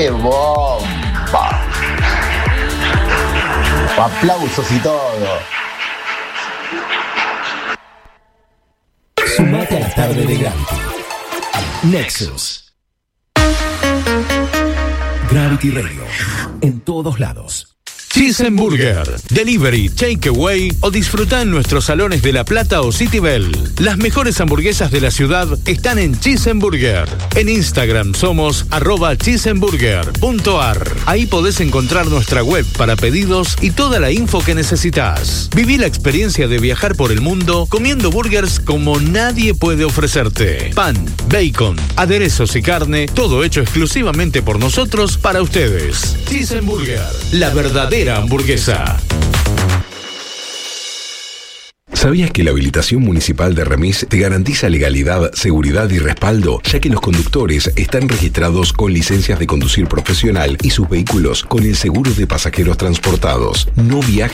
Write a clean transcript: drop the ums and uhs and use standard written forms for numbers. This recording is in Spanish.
¡Qué bomba! Aplausos y todo. Sumate a la tarde de Gravity. Nexus. Gravity Radio. En todos lados. Cheeseburger, delivery, takeaway o disfruta en nuestros salones de La Plata o City Bell. Las mejores hamburguesas de la ciudad están en Cheeseburger. En Instagram somos @cheeseburger.ar. Ahí podés encontrar nuestra web para pedidos y toda la info que necesitas. Viví la experiencia de viajar por el mundo comiendo burgers como nadie puede ofrecerte. Pan, bacon, aderezos y carne, todo hecho exclusivamente por nosotros para ustedes. Cheeseburger, la verdadera hamburguesa. ¿Sabías que la habilitación municipal de Remis te garantiza legalidad, seguridad y respaldo, ya que los conductores están registrados con licencias de conducir profesional y sus vehículos con el seguro de pasajeros transportados? No viajes